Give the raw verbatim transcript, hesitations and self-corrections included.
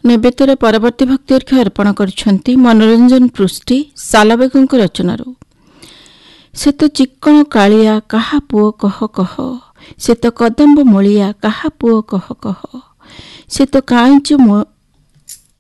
ନୈବେଦ୍ୟର ପରବର୍ତ୍ତୀ ଭକ୍ତି ଅର୍ଘ୍ୟ ଅର୍ପଣ କରୁଛନ୍ତି ମନୋରଞ୍ଜନ ପୃଷ୍ଟି ସାଲବେଗଙ୍କ ରଚନାରୁ। ସେ ତ ଚିକ୍କଣ କାଳିଆ କାହା ପୁଅ କହ କହ, ସେ ତ କଦମ୍ବ ମୂଳିଆ କାହା ପୁଅ କହ କହ, ସେ ତ କାଇଁଚ